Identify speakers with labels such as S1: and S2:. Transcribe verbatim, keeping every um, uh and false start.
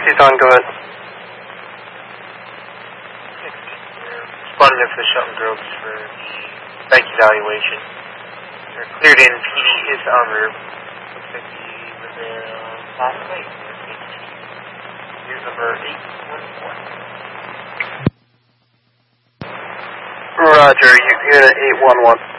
S1: Tucson, go ahead.
S2: Responding to the Shelton Groves for the bike evaluation. They're cleared in. P D is en route. Looks like he was there uh, last night. Here's number eight one four.
S1: Roger, unit eight one one.